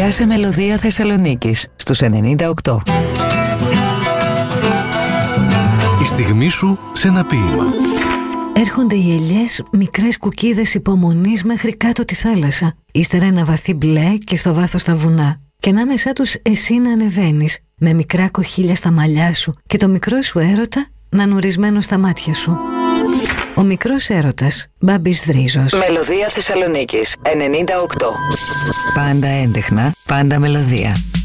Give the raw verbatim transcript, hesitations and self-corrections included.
Πιάσε μελωδία Θεσσαλονίκης στους ενενήντα οκτώ. Η στιγμή σου σε ένα ποίημα. Έρχονται οι ελιές, μικρές κουκκίδες υπομονής μέχρι κάτω τη θάλασσα. Ύστερα ένα βαθύ μπλε και στο βάθος τα βουνά. Και ανάμεσά τους εσύ να ανεβαίνεις, με μικρά κοχύλια στα μαλλιά σου και το μικρό σου έρωτα να νουρισμένο στα μάτια σου. Ο μικρός έρωτας, Μπάμπης Δρίζος. Μελωδία Θεσσαλονίκης ενενήντα οκτώ. Πάντα έντεχνα, πάντα μελωδία.